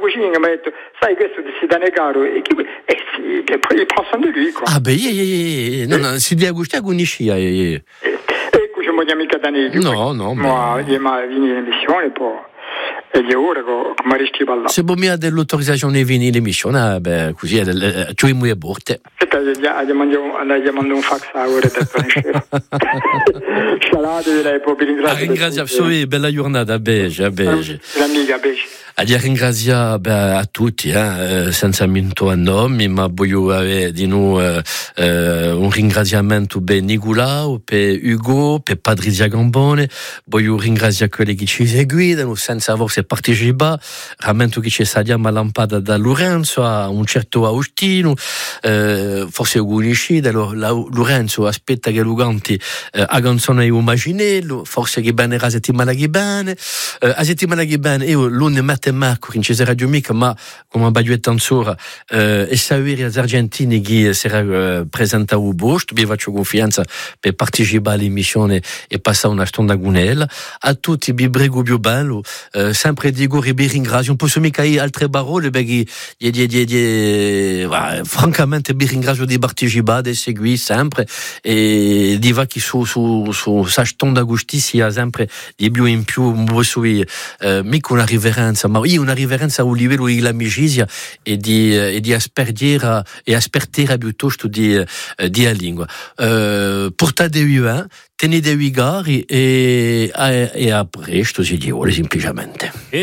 cucina, mi ha detto, sai, questo si dà caro, e poi il passo di lui, qua. Ah, beh, non si deve gustare con Niscia. Ecco, ci vogliamo mica da negli. No. Ma vieni in emissione, poi, e ora come resti parlando. Se mi ha dell'autorizzazione di venire in emissione, beh, così, tu hai molto borte. Aspetta, gli mando un fax a ora, Salate, lei può ringraziare. Ringrazio, bella giornata, beige. L'amica, beige. A ringrazio a tutti, senza minto a nomi, ma voglio avere di noi un ringraziamento per Nicolau, per Ugo, per Patrizia Gambone, voglio ringraziare quelli che ci seguono, senza forse partecipare, rammento che ci saliamo a lampada da Lorenzo, a un certo Agostino, forse unisci, Lorenzo aspetta che Luganti a canzone immaginello, forse che bene la settimana che bene, io lunedì metto Marco in Cesare Radio Mica, ma come abbiamo detto ancora, e sapere agli argentini che sarà presente a Ubost, vi faccio confidenza per partecipare all'emissione e passare una stonda con ella. A tutti, vi prego più bello, sempre dico vi ringrazio, non posso mica dire altre parole perché francamente vi ringrazio di partecipare, di seguire sempre e di va che su sa stonda giustizia sempre di più in più, mica una riverenza, ma io una riverenza a un livello dell'amicizia e di aspertare piuttosto di lingua. Portatevi bene, tenete gari e a presto, si vuole semplicemente.